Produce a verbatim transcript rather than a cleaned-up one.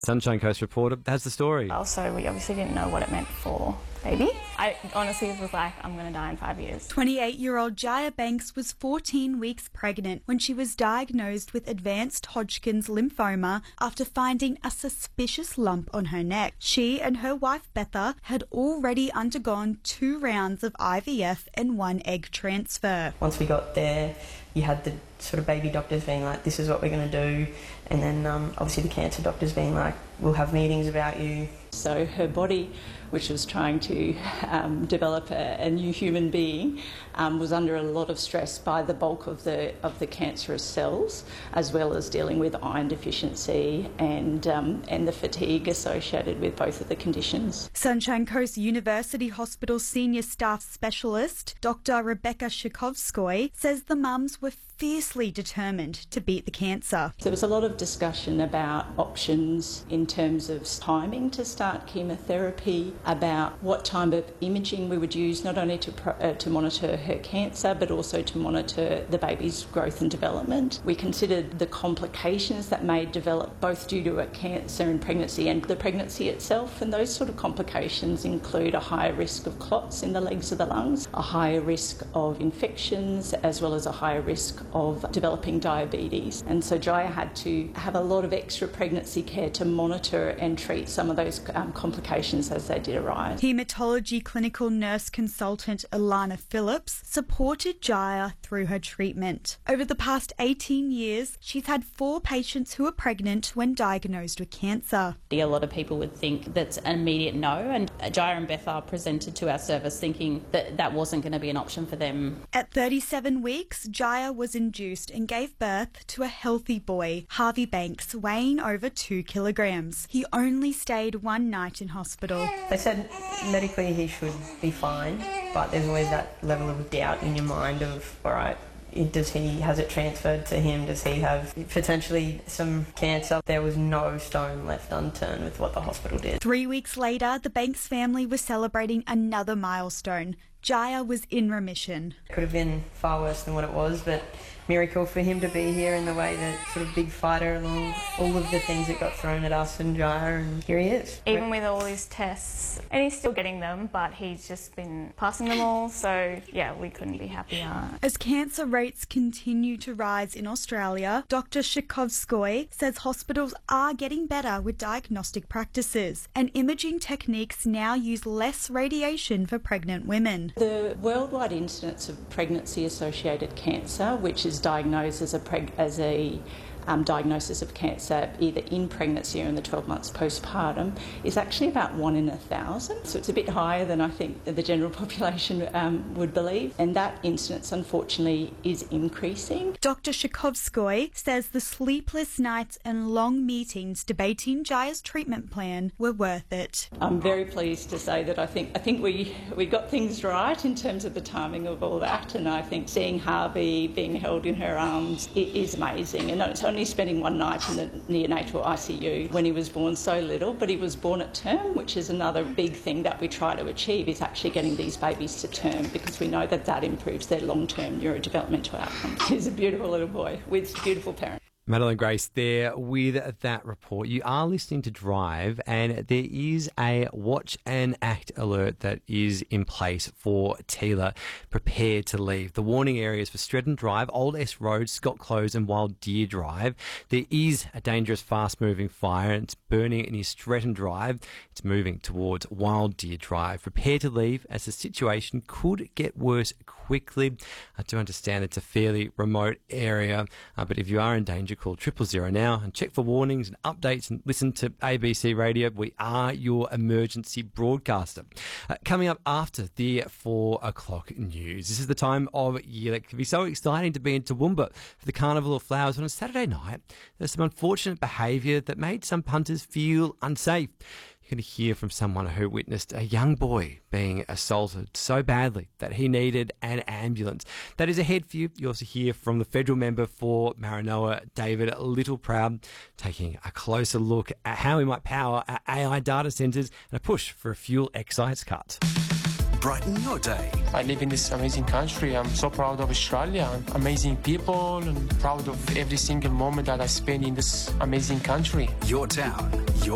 Sunshine Coast reporter has the story. Also, we obviously didn't know what it meant for baby. I honestly was like, I'm going to die in five years. twenty-eight-year-old Jaya Banks was fourteen weeks pregnant when she was diagnosed with advanced Hodgkin's lymphoma after finding a suspicious lump on her neck. She and her wife Betha had already undergone two rounds of I V F and one egg transfer. Once we got there, you had the sort of baby doctors being like, this is what we're going to do, and then um, obviously the cancer doctors being like, we'll have meetings about you. So her body, which was trying to um, develop a, a new human being, um, was under a lot of stress by the bulk of the of the cancerous cells, as well as dealing with iron deficiency and um, and the fatigue associated with both of the conditions. Sunshine Coast University Hospital Senior Staff Specialist Doctor Rebecca Shikovskoy says the mums were fiercely determined to beat the cancer. There was a lot of discussion about options in terms of timing to start chemotherapy, about what type of imaging we would use, not only to pro- uh, to monitor her cancer but also to monitor the baby's growth and development. We considered the complications that may develop both due to a cancer in pregnancy and the pregnancy itself, and those sort of complications include a higher risk of clots in the legs of the lungs, a higher risk of infections, as well as a higher risk of developing diabetes. And so Jaya had to have a lot of extra pregnancy care to monitor and treat some of those um, complications as they did arise. Haematology clinical nurse consultant Ilana Phillips supported Jaya through her treatment. Over the past eighteen years, she's had four patients who were pregnant when diagnosed with cancer. A lot of people would think that's an immediate no, and Jaya and Betha presented to our service thinking that that wasn't going to be an option for them. At thirty-seven weeks, Jaya was induced and gave birth to a healthy boy, Harvey Banks, weighing over two kilograms. He only stayed one night in hospital. They said medically he should be fine, but there's always that level of doubt in your mind of, all right, does he, has it transferred to him? Does he have potentially some cancer? There was no stone left unturned with what the hospital did. Three weeks later, the Banks family was celebrating another milestone. Jaya was in remission. It could have been far worse than what it was, but miracle for him to be here in the way that sort of big fighter along all of the things that got thrown at us and Jaya, and here he is. Even with all these tests, and he's still getting them, but he's just been passing them all, so yeah, we couldn't be happier. As cancer rates continue to rise in Australia, Doctor Shikovskoy says hospitals are getting better with diagnostic practices, and imaging techniques now use less radiation for pregnant women. The worldwide incidence of pregnancy-associated cancer, which is diagnosed as a preg- as a um, diagnosis of cancer either in pregnancy or in the twelve months postpartum, is actually about one in a thousand. So it's a bit higher than I think the general population um, would believe, and that incidence unfortunately is increasing. Doctor Shikovskoy says the sleepless nights and long meetings debating Jaya's treatment plan were worth it. I'm very pleased to say that I think I think we, we got things right in terms of the timing of all that, and I think seeing Harvey being held in her arms it is amazing. And it's only spending one night in the neonatal I C U when he was born so little, but he was born at term, which is another big thing that we try to achieve, is actually getting these babies to term, because we know that that improves their long-term neurodevelopmental outcomes. He's a beautiful little boy with beautiful parents. Madeline Grace there with that report. You are listening to Drive, and there is a watch and act alert that is in place for Teela. Prepare to leave. The warning areas for Stretton Drive, Old S Road, Scott Close and Wild Deer Drive. There is a dangerous fast-moving fire, and it's burning near Stretton Drive. It's moving towards Wild Deer Drive. Prepare to leave, as the situation could get worse quickly. I do understand it's a fairly remote area, uh, but if you are in danger, call triple zero now and check for warnings and updates and listen to A B C Radio. We are your emergency broadcaster. Uh, coming up after the four o'clock news. This is the time of year that can be so exciting to be in Toowoomba for the Carnival of Flowers. On a Saturday night, there's some unfortunate behaviour that made some punters feel unsafe. You're going to hear from someone who witnessed a young boy being assaulted so badly that he needed an ambulance. That is ahead for you. You also hear from the federal member for Maranoa, David Littleproud, taking a closer look at how we might power our A I data centres and a push for a fuel excise cut. Brighten your day. I live in this amazing country. I'm so proud of Australia. Amazing people, and proud of every single moment that I spend in this amazing country. Your town, your